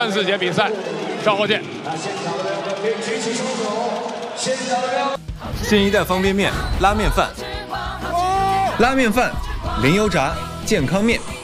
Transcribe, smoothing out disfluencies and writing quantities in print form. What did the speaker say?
4节比赛，稍后见。 新一代方便面、拉面饭，零油炸健康面。